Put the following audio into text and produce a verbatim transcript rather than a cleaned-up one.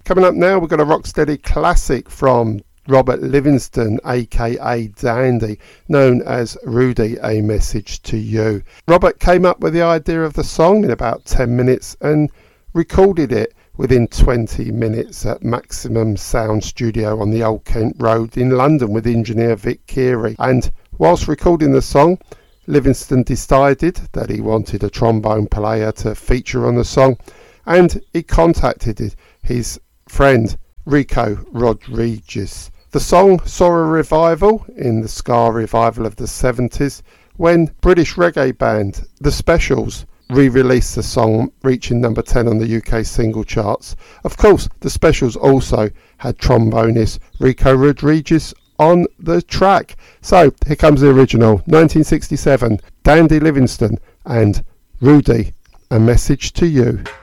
Coming up now, we've got a rocksteady classic from Robert Livingston, aka Dandy, known as Rudy, A Message to You. Robert came up with the idea of the song in about ten minutes and recorded it within twenty minutes at Maximum Sound Studio on the Old Kent Road in London with engineer Vic Keary. And whilst recording the song, Livingston decided that he wanted a trombone player to feature on the song, and he contacted his friend Rico Rodriguez. The song saw a revival in the ska revival of the seventies when British reggae band The Specials re-released the song, reaching number ten on the U K single charts. Of course, The Specials also had trombonist Rico Rodriguez on the track. So here comes the original, nineteen sixty-seven, Dandy Livingston and Rudy, A Message to You.